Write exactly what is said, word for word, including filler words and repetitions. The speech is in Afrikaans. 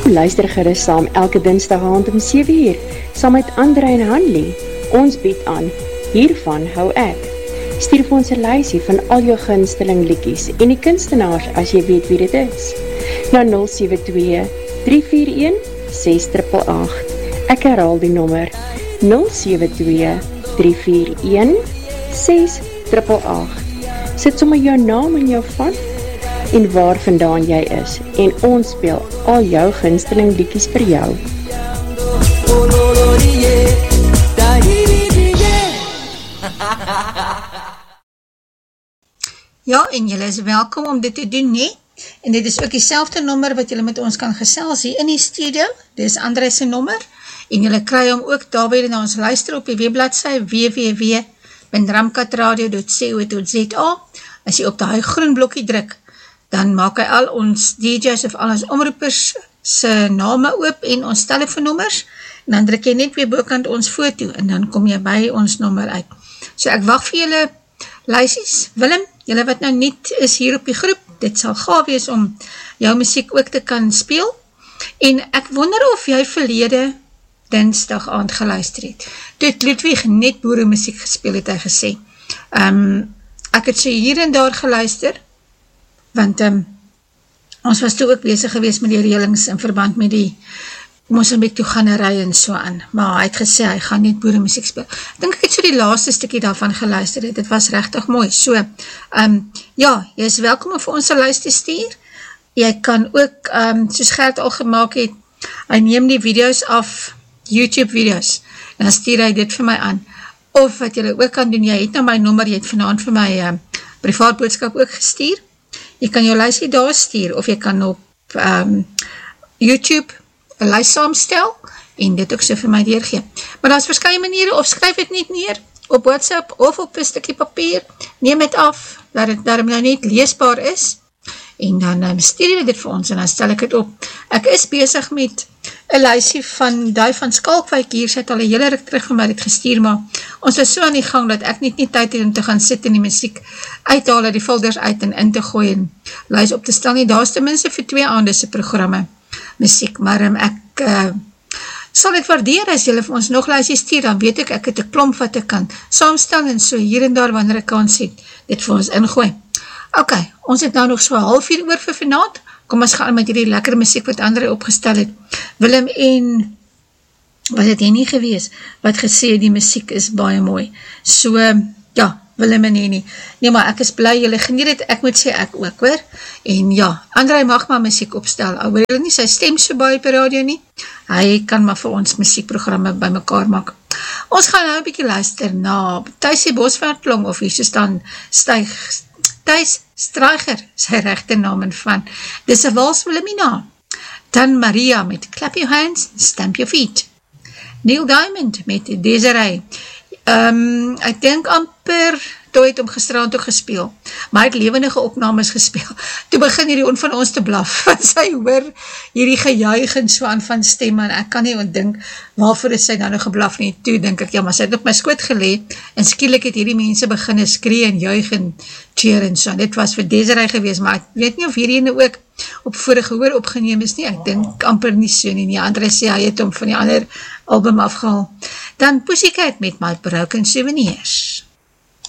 Luister gerus saam elke dinsdag aand om sewe uur, saam met Andre en Hanlie. Ons bied aan, hiervan hou ek. Stuur vir ons 'n lysie van al jou gunsteling liedjies en die kunstenaars as jy weet wie dit is. Na nul sewe twee, drie vier een, ses agt agt. Ek herhaal die nommer nul sewe twee, drie vier een, ses agt agt. Sit sommer jou naam en jou van en waar vandaan jy is en ons speel al jou gunsteling liedjies vir jou. Ja, en julle is welkom om dit te doen, nie? En dit is ook dieselfde nommer wat julle met ons kan gesels hier in die studio. Dit is Andre se nommer en julle kry hom ook daar waar julle na ons luister op die webbladsy w w w punt ramkatradio punt co punt za. As jy op die groen blokkie druk, dan maak hy al ons D J's of al ons omroepers se name oop en ons telefoonnommers, en dan druk jy net weer bokant ons foto, en dan kom jy by ons nommer uit. So ek wag vir julle lysies. Willem, julle wat nou niet is hier op die groep, dit sal gaaf wees om jou musiek ook te kan speel, en ek wonder of jy verlede dinsdag aand geluister het. Toe het Ludwig net boere musiek gespeel, het hy gesê. Um, ek het so hier en daar geluister, want um, ons was toe ook bezig geweest met die reëlings in verband met die Mosambik toe gaan ry en so aan, maar hy het gesê, hy gaan net boere musiek speel. Ek dink ek het so die laaste stukkie daarvan geluister het, dit was regtig mooi, so, um, ja, jy is welkom om vir ons een lijst te stuur, jy kan ook, um, soos Gert al gemaakt het, hy neem die video's af, YouTube video's, en dan stuur hy dit vir my aan, of wat jy ook kan doen, jy het nou my nommer, jy het vanavond vir my um, privaat boodskap ook gestuur, jy kan jou lijstje daar stuur, of jy kan op um, YouTube een lijst saamstel, en dit ook so vir my deurgee. Maar daar is verskye maniere, of skryf het niet neer, op WhatsApp, of op een stukje papier, neem het af, dat het daarom nou net leesbaar is, en dan um, stuur jy dit vir ons, en dan stel ek het op. Ek is bezig met een lijstje van die van Skalkwyk, hier sy het al een hele ruk terug van my dit gestuur, maar ons was so aan die gang, dat ek niet nie tyd het om te gaan sit en die muziek uithalen, die folders uit en in te gooi, en lijst op te stel nie, daar is tenminste vir twee aandese programme muziek, maar um, ek uh, sal het waardeer as julle vir ons nog lijstjes stuur, dan weet ek, ek het een klomp wat ek kan saamstel, en so hier en daar, wanneer ek kan sê, dit vir ons ingooi. Ok, ons het nou nog so half uur oor vir vanavond, kom ons gaan met die lekkere muziek wat Andre opgestel het. Willem en, was het hier nie gewees, wat gesê, die muziek is baie mooi. So, ja, Willem en Henny. Nee, maar ek is bly, julle geniet het, ek moet sê, ek ook, hoor. En ja, Andre mag maar muziek opstel, al wil nie sy stem so baie per radio nie, hy kan maar vir ons muziekprogramme by mekaar maak. Ons gaan nou een bykie luister na Thuisie Bosveldklong, of hier so staan, stuig, Thuis Streicher, sy rechte naam en van, dis een wals Wilhelmina, dan Maria met Clap Your Hands, Stamp Your Feet, Neil Diamond met Desiree, um, ek denk amper, toe het om gisteraan toe gespeel, maar hy het levendige opnames gespeel, toe begin hierdie on van ons te blaf, want sy hoor hierdie gejuig en so aan van stem, en ek kan nie ontdink, waarvoor is sy dan nou geblaf nie, toe denk ek, ja, maar sy het op my skoot geleed, en skielik het hierdie mense begin skree en juig en cheer en so, dit was vir Desiree gewees, maar ek weet nie of hierdie ook op vorige gehoor opgeneem is nie, ek denk amper nie so nie, nie, Andre sê, hy het om van die ander album afgehaal, dan Pussycat met My Broken Souvenirs.